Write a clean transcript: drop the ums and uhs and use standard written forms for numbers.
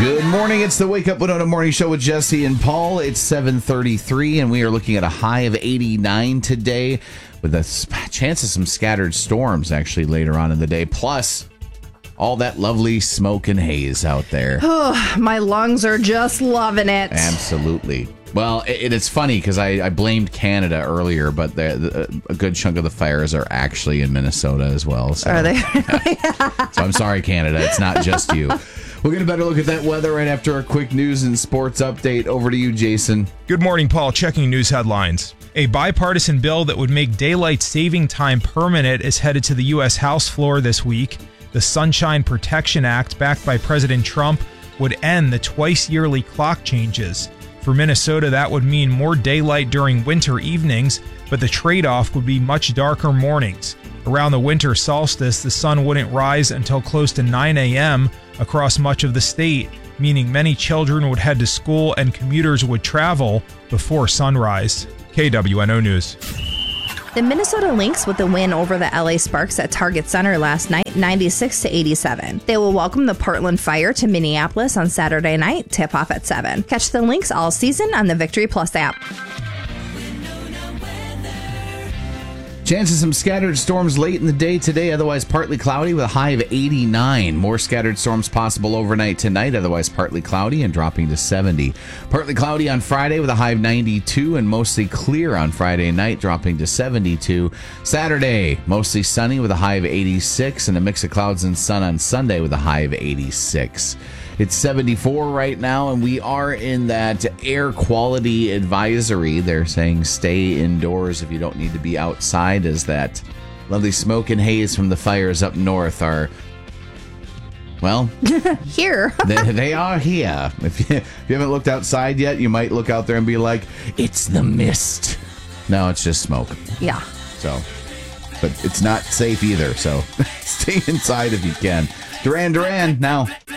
Good morning. It's the Wake Up Winona Morning Show with Jesse and Paul. It's 7:33, and we are looking at a high of 89 today with a chance of some scattered storms actually later on in the day. Plus, all that lovely smoke and haze out there. Oh, my lungs are just loving it. Absolutely. Well, it's funny because I blamed Canada earlier, but a good chunk of the fires are actually in Minnesota as well. So, are they? So I'm sorry, Canada. It's not just you. We'll get a better look at that weather right after a quick news and sports update. Over to you, Jason. Good morning, Paul. Checking news headlines. A bipartisan bill that would make daylight saving time permanent is headed to the U.S. House floor this week. The Sunshine Protection Act, backed by President Trump, would end the twice-yearly clock changes. For Minnesota, that would mean more daylight during winter evenings, but the trade-off would be much darker mornings. Around the winter solstice, the sun wouldn't rise until close to 9 a.m. across much of the state, meaning many children would head to school and commuters would travel before sunrise. KWNO News. The Minnesota Lynx with the win over the LA Sparks at Target Center last night, 96-87. They will welcome the Portland Fire to Minneapolis on Saturday night, tip-off at 7. Catch the Lynx all season on the Victory Plus app. Chance of some scattered storms late in the day today, otherwise partly cloudy with a high of 89. More scattered storms possible overnight tonight, otherwise partly cloudy and dropping to 70. Partly cloudy on Friday with a high of 92 and mostly clear on Friday night, dropping to 72. Saturday, mostly sunny with a high of 86 and a mix of clouds and sun on Sunday with a high of 86. It's 74 right now, and we are in that air quality advisory. They're saying stay indoors if you don't need to be outside, as that lovely smoke and haze from the fires up north are, well, here. they are here. If you haven't looked outside yet, you might look out there and be like, it's the mist. No, it's just smoke. Yeah. So, but it's not safe either, so stay inside if you can. Duran Duran now.